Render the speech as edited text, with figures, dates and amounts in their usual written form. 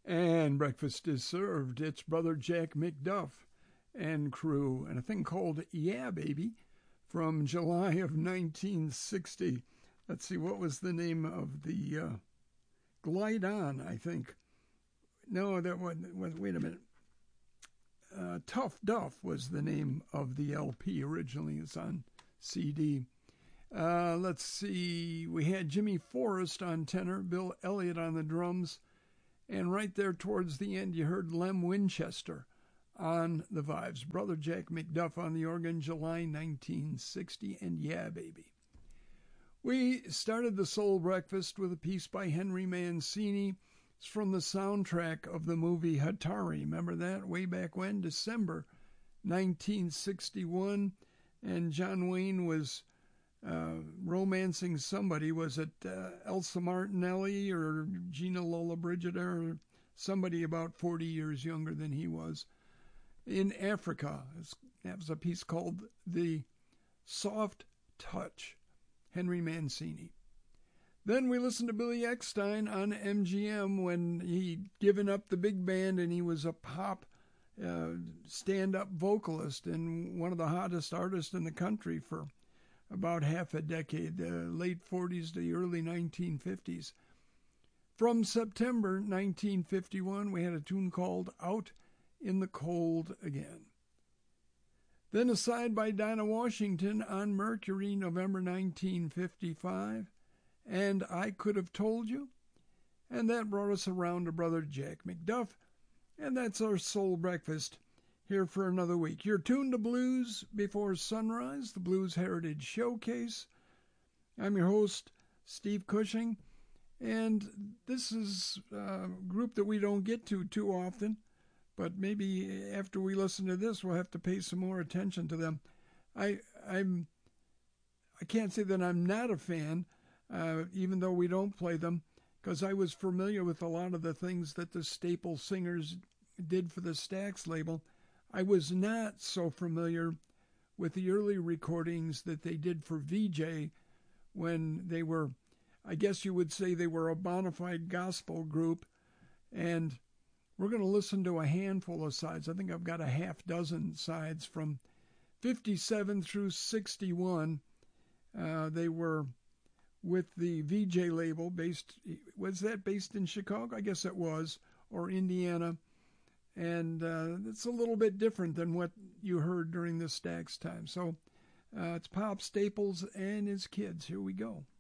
And breakfast is served. It's Brother Jack McDuff and crew, and a thing called Yeah Baby from July of 1960. Let's see, what was the name of the Glide On, I think. No, that was wait a minute. Tough Duff was the name of the LP originally. It's on CD. Let's see, we had Jimmy Forrest on tenor, Bill Elliott on the drums, and right there towards the end, you heard Lem Winchester on the vibes. Brother Jack McDuff on the organ, July 1960, and Yeah Baby. We started the Soul Breakfast with a piece by Henry Mancini. It's from the soundtrack of the movie Hatari. Remember that? Way back when? December 1961. And John Wayne was romancing somebody. Was it Elsa Martinelli or Gina Lollobrigida or somebody about 40 years younger than he was? In Africa, that was a piece called The Soft Touch, Henry Mancini. Then we listened to Billy Eckstine on MGM when he'd given up the big band and he was a pop stand-up vocalist and one of the hottest artists in the country for about half a decade, the late 40s to the early 1950s. From September 1951, we had a tune called Out in the Cold Again. Then a side by Dinah Washington on Mercury, November 1955, and I Could Have Told You. And that brought us around to Brother Jack McDuff, and that's our Soul Breakfast here for another week. You're tuned to Blues Before Sunrise, the Blues Heritage Showcase. I'm your host, Steve Cushing, and this is a group that we don't get to too often, but maybe after we listen to this, we'll have to pay some more attention to them. I can't say that I'm not a fan, even though we don't play them, because I was familiar with a lot of the things that the Staple Singers did for the Stax label. I was not so familiar with the early recordings that they did for VJ when they were, I guess you would say they were a bona fide gospel group. And we're going to listen to a handful of sides. I think I've got a half dozen sides from 57 through 61. They were with the VJ label was that based in Chicago? I guess it was, or Indiana. And it's a little bit different than what you heard during the Stax time. So it's Pop Staples and his kids. Here we go.